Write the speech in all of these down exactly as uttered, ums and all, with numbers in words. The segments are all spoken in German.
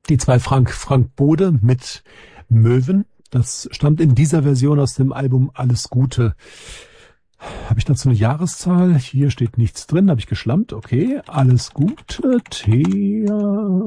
Die zwei Frank, Frank Bode mit Möwen. Das stammt in dieser Version aus dem Album Alles Gute. Habe ich dazu eine Jahreszahl? Hier steht nichts drin. Habe ich geschlampt? Okay. Alles Gute. Thea.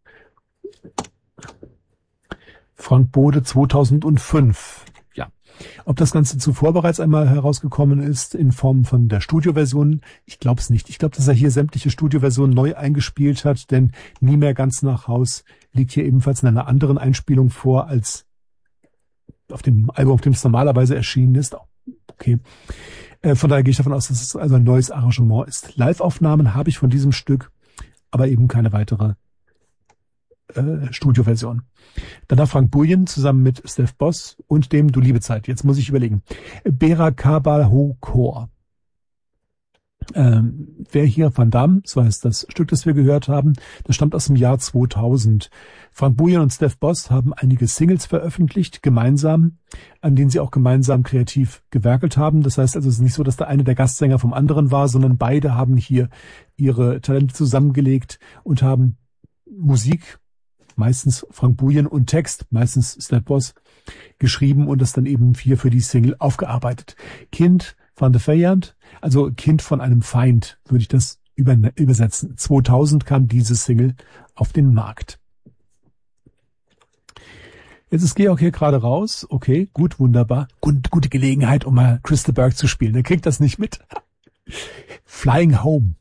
Frank Bode zweitausendfünf. Ja. Ob das Ganze zuvor bereits einmal herausgekommen ist in Form von der Studioversion, ich glaube es nicht. Ich glaube, dass er hier sämtliche Studioversionen neu eingespielt hat, denn Nie mehr ganz nach Haus liegt hier ebenfalls in einer anderen Einspielung vor als auf dem Album, auf dem es normalerweise erschienen ist. Okay. Äh, von daher gehe ich davon aus, dass es also ein neues Arrangement ist. Live-Aufnahmen habe ich von diesem Stück, aber eben keine weitere äh, Studioversion. Danach Frank Bullion zusammen mit Steph Boss und dem Du liebe Zeit. Jetzt muss ich überlegen. Bera Kabal Chor. Ähm, wer hier Van Damme, so heißt das Stück, das wir gehört haben, das stammt aus dem Jahr zweitausend. Frank Bullion und Steph Boss haben einige Singles veröffentlicht, gemeinsam, an denen sie auch gemeinsam kreativ gewerkelt haben. Das heißt also, es ist nicht so, dass der eine der Gastsänger vom anderen war, sondern beide haben hier ihre Talente zusammengelegt und haben Musik, meistens Frank Bullion, und Text, meistens Steph Boss, geschrieben und das dann eben hier für die Single aufgearbeitet. Kind van de Vijand, also Kind von einem Feind, würde ich das über, übersetzen. zweitausend kam diese Single auf den Markt. Jetzt ist Georg hier gerade raus. Okay, gut, wunderbar. Gut, gute Gelegenheit, um mal Chris de Burgh zu spielen. Der kriegt das nicht mit. Flying Home.